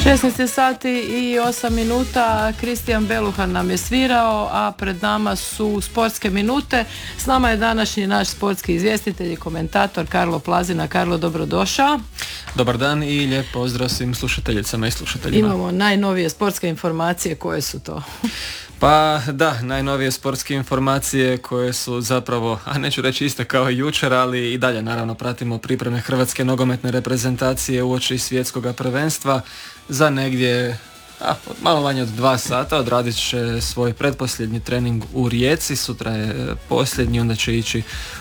16 sati i 8 minuta, Kristijan Beluhan nam je svirao, a pred nama su sportske minute. S nama je današnji naš sportski izvjestitelj i komentator Karlo Plazina. Karlo, dobrodošao. Dobar dan i lijep pozdrav svim slušateljicama i slušateljima. Imamo najnovije sportske informacije, koje su to? Pa da, najnovije sportske informacije koje su zapravo, a neću reći iste kao i jučer, ali i dalje naravno pratimo pripreme hrvatske nogometne reprezentacije uoči svjetskoga prvenstva. Za negdje malo manje od 2 sata odradit će svoj pretposljednji trening u Rijeci, sutra je posljednji, onda će ići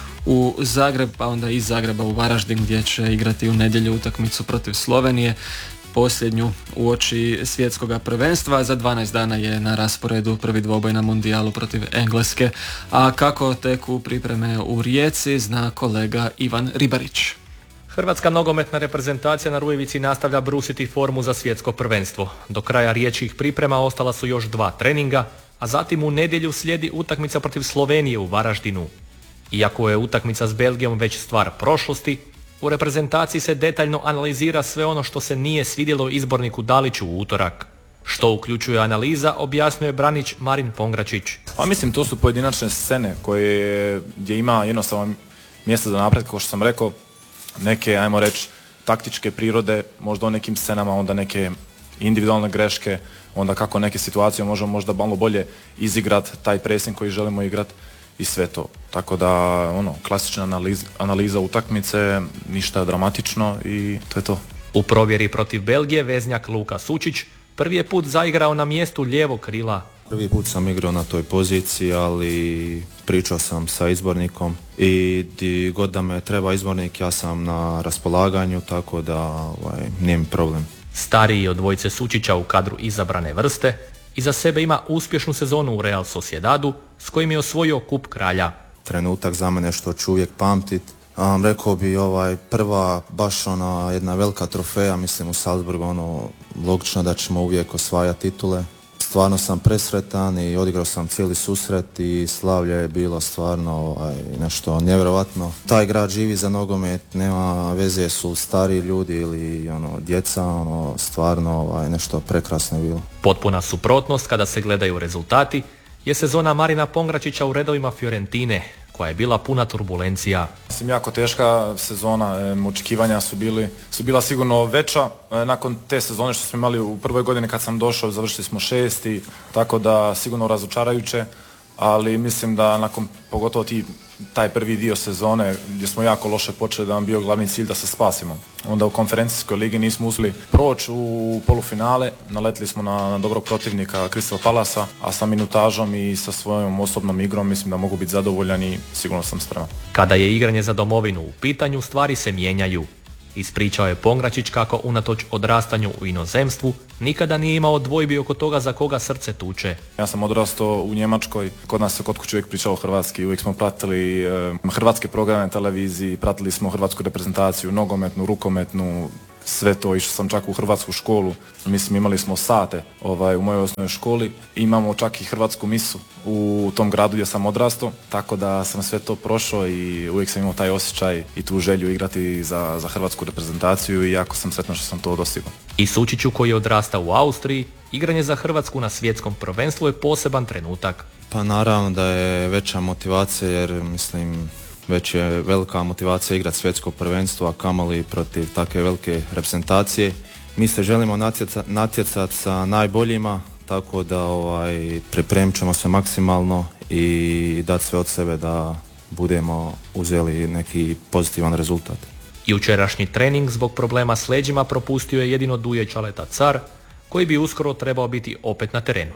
u Zagreb, pa onda iz Zagreba u Varaždin gdje će igrati u nedjelju utakmicu protiv Slovenije, posljednju uoči svjetskoga prvenstva. Za 12 dana je na rasporedu prvi dvoboj na mundijalu protiv Engleske. A kako teku pripreme u Rijeci zna kolega Ivan Ribarić. Hrvatska nogometna reprezentacija na Rujevici nastavlja brusiti formu za svjetsko prvenstvo. Do kraja riječkih priprema ostala su još 2 treninga, a zatim u nedjelju slijedi utakmica protiv Slovenije u Varaždinu. Iako je utakmica s Belgijom već stvar prošlosti, u reprezentaciji se detaljno analizira sve ono što se nije svidjelo izborniku Daliću u utorak. Što uključuje analiza, objasnjuje branič Marin Pongračić. Pa mislim, to su pojedinačne scene gdje ima jednostavno mjesta za napred, kao što sam rekao, neke, ajmo reći, taktičke prirode, možda o nekim scenama, onda neke individualne greške, onda kako neke situacije možemo možda malo bolje izigrati, taj pressing koji želimo igrati i sve to. Tako da, klasična analiza utakmice, ništa dramatično i to je to. U provjeri protiv Belgije veznjak Luka Sučić prvi je put zaigrao na mjestu lijevog krila. Prvi put sam igrao na toj poziciji, ali pričao sam sa izbornikom i di god da me treba izbornik, ja sam na raspolaganju, tako da nije mi problem. Stariji od dvojice Sučića u kadru izabrane vrste, iza sebe ima uspješnu sezonu u Real Sociedadu s kojim je osvojio kup kralja. Trenutak za mene što ću uvijek pamtit. Rekao bi prva baš jedna velika trofeja, mislim u Salzburgu, logično da ćemo uvijek osvajati titule. Stvarno sam presretan i odigrao sam cijeli susret i slavlje je bilo stvarno nešto nevjerojatno. Taj grad živi za nogomet, nema veze su stari ljudi ili djeca, stvarno nešto prekrasno je bilo. Potpuna suprotnost kada se gledaju rezultati je sezona Marina Pongračića u redovima Fiorentine, koja je bila puna turbulencija. Mislim, jako teška sezona, očekivanja su bila sigurno veća. Nakon te sezone što smo imali u prvoj godini kad sam došao, završili smo 6. Tako da sigurno razočarajuće, ali mislim da nakon pogotovo taj prvi dio sezone gdje smo jako loše počeli, da nam bio glavni cilj da se spasimo. Onda u konferencijskoj ligi nismo uspjeli proći u polufinale, naletili smo na dobrog protivnika Crystal Palasa, a sa minutažom i sa svojom osobnom igrom mislim da mogu biti zadovoljan i sigurno sam spreman. Kada je igranje za domovinu u pitanju, stvari se mijenjaju. Ispričao je Pongračić kako unatoč odrastanju u inozemstvu nikada nije imao dvojbi oko toga za koga srce tuče. Ja sam odrastao u Njemačkoj, kod nas se kod kuće uvijek pričao hrvatski, uvijek smo pratili hrvatske programe na televiziji, pratili smo hrvatsku reprezentaciju, nogometnu, rukometnu, sve to, išao sam čak u hrvatsku školu, mislim imali smo sate u mojoj osnovnoj školi, imamo čak i hrvatsku misu u tom gradu gdje sam odrastao, tako da sam sve to prošao i uvijek sam imao taj osjećaj i tu želju igrati za hrvatsku reprezentaciju i jako sam sretan što sam to dostigao. I Sučiću koji je odrastao u Austriji, igranje za Hrvatsku na svjetskom prvenstvu je poseban trenutak. Pa naravno da je veća motivacija jer mislim već je velika motivacija igrati svjetsko prvenstvo, a kamoli protiv takve velike reprezentacije. Mi se želimo natjecati sa najboljima, tako da pripremit ćemo se maksimalno i dati sve od sebe da budemo uzeli neki pozitivan rezultat. Jučerašnji trening zbog problema s leđima propustio je jedino Duje Čaleta Car, koji bi uskoro trebao biti opet na terenu.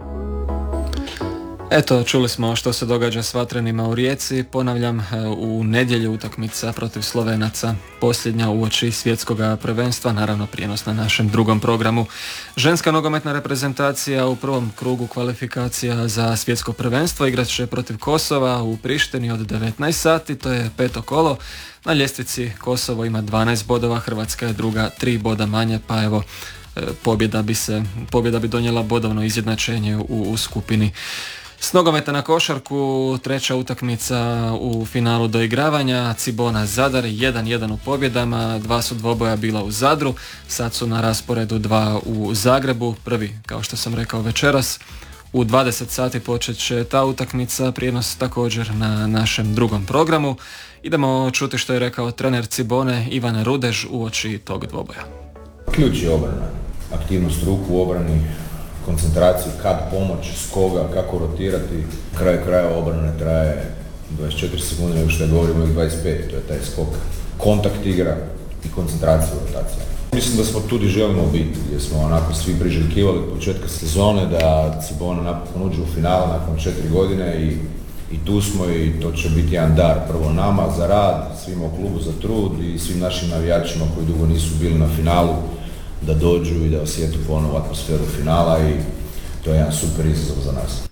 Eto, čuli smo što se događa s vatrenima u Rijeci. Ponavljam, u nedjelju utakmica protiv Slovenaca, posljednja uoči svjetskoga prvenstva, naravno prijenos na našem drugom programu. Ženska nogometna reprezentacija u prvom krugu kvalifikacija za svjetsko prvenstvo igrat će protiv Kosova u Prištini od 19 sati, to je 5. kolo. Na ljestvici Kosovo ima 12 bodova, Hrvatska je druga, 3 boda manje, pa evo, pobjeda bi donijela bodovno izjednačenje u skupini. S nogometa na košarku, treća utakmica u finalu doigravanja, Cibona Zadar 1-1 u pobjedama, 2 su dvoboja bila u Zadru, sad su na rasporedu 2 u Zagrebu, prvi kao što sam rekao večeras. U 20 sati počet će ta utakmica, prijenos također na našem drugom programu. Idemo čuti što je rekao trener Cibone Ivan Rudež uoči tog dvoboja. Ključ je obrana, aktivnost ruku u obrani, koncentraciju, kad pomoć, s koga, kako rotirati. Kraj kraja obrane traje 24 sekunde, nego što je govorimo 25, to je taj skok. Kontakt igra i koncentracija u rotaciji. Mislim da smo tu gdje želimo biti, gdje smo onako svi priželjkivali od početka sezone da Cibona napokon uđe u finale nakon 4 godine i tu smo i to će biti jedan dar prvo nama za rad, svima u klubu za trud i svim našim navijačima koji dugo nisu bili na finalu da dođu i da osjete ponovo atmosferu finala i to je jedan super izazov za nas.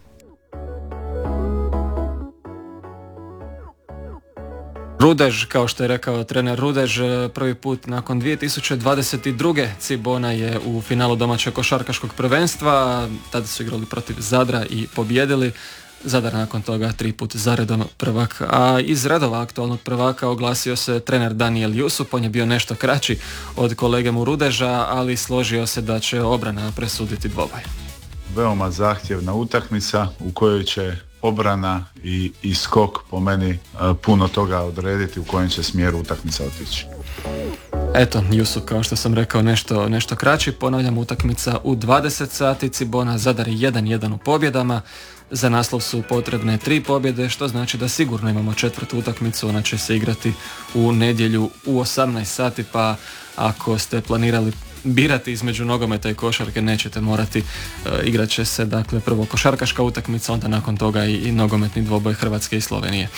Rudež, kao što je rekao trener Rudež, prvi put nakon 2022. Cibona je u finalu domaćeg košarkaškog prvenstva, tada su igrali protiv Zadra i pobjedili. Zadar nakon toga 3 put zaredom prvak. A iz redova aktualnog prvaka oglasio se trener Daniel Jusup, on je bio nešto kraći od kolege mu Rudeža, ali složio se da će obrana presuditi dvoboj. Veoma zahtjevna utakmica u kojoj će obrana i skok po meni puno toga odrediti u kojem će smjeru utakmica otići. Eto, Jusup, kao što sam rekao, nešto kraći. Ponavljam, utakmica u 20 sati, Cibona Zadar 1-1 u pobjedama. Za naslov su potrebne 3 pobjede, što znači da sigurno imamo četvrtu utakmicu. Ona će se igrati u nedjelju u 18 sati, pa ako ste planirali birati između nogometa i košarke, nećete morati. Igrat će se dakle prvo košarkaška utakmica, onda nakon toga i nogometni dvoboj Hrvatske i Slovenije.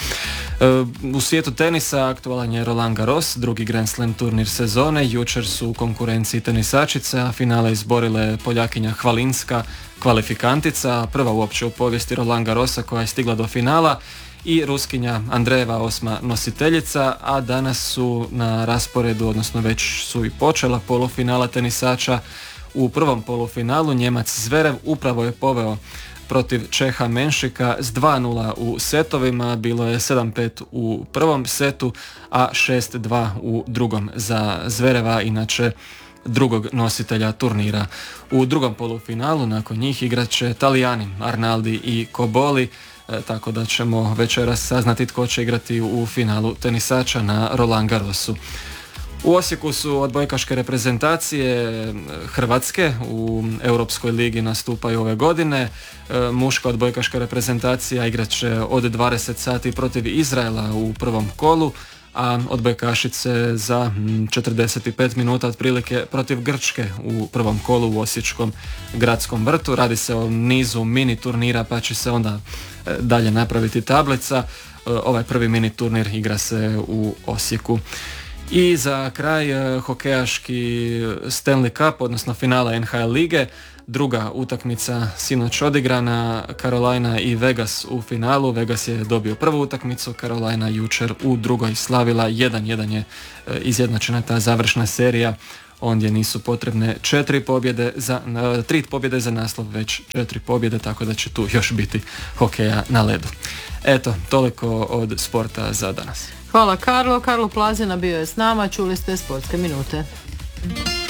U svijetu tenisa aktualan je Roland Garros, drugi Grand Slam turnir sezone. Jučer su u konkurenciji tenisačice, a finale izborile Poljakinja Hvalinska, kvalifikantica, prva uopće u povijesti Roland Garrosa koja je stigla do finala, i Ruskinja Andreeva, 8. nositeljica, a danas su na rasporedu, odnosno već su i počela polufinala tenisača. U prvom polufinalu Njemac Zverev upravo je poveo protiv Čeha Menšika s 2-0 u setovima, bilo je 7-5 u prvom setu, a 6-2 u drugom za Zvereva, inače drugog nositelja turnira. U drugom polufinalu nakon njih igrat će Talijani Arnaldi i Koboli, tako da ćemo večeras saznati tko će igrati u finalu tenisača na Roland Garrosu. U Osijeku su odbojkaške reprezentacije Hrvatske u Europskoj ligi nastupaju ove godine. Muška odbojkaška reprezentacija igrat će od 20 sati protiv Izraela u prvom kolu, a odbojkašice za 45 minuta otprilike protiv Grčke u prvom kolu u Osječkom gradskom vrtu. Radi se o nizu mini turnira, pa će se onda dalje napraviti tablica. Ovaj prvi mini turnir igra se u Osijeku. I za kraj hokejaški Stanley Cup, odnosno finala NHL lige. Druga utakmica sinoć odigrana, Carolina i Vegas u finalu. Vegas je dobio prvu utakmicu, Carolina jučer u drugoj slavila. 1-1 je izjednačena ta završna serija. Ondje nisu potrebne 3 pobjede za naslov, već 4 pobjede, tako da će tu još biti hokeja na ledu. Eto, toliko od sporta za danas. Hvala Karlo. Karlo Plazina bio je s nama, čuli ste sportske minute.